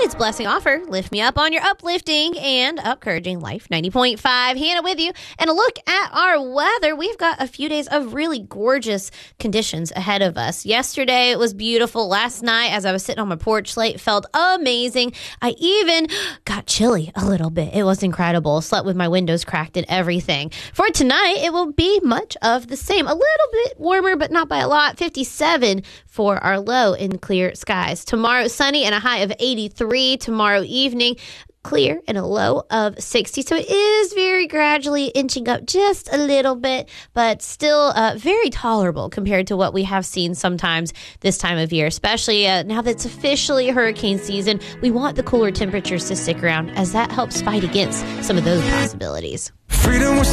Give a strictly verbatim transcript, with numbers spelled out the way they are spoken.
It's Blessing Offer. Lift me up on your uplifting and upcouraging life. ninety point five. Hannah with you. And a look at our weather. We've got a few days of really gorgeous conditions ahead of us. Yesterday, it was beautiful. Last night, as I was sitting on my porch late, it felt amazing. I even got chilly a little bit. It was incredible. Slept with my windows cracked and everything. For tonight, it will be much of the same. A little bit warmer, but not by a lot. fifty-seven for our low in clear skies. Tomorrow, sunny and a high of eighty-three. Tomorrow evening, clear and a low of sixty. So it is very gradually inching up just a little bit, but still uh, very tolerable compared to what we have seen sometimes this time of year, especially uh, now that it's officially hurricane season. We want the cooler temperatures to stick around as that helps fight against some of those possibilities. Freedom was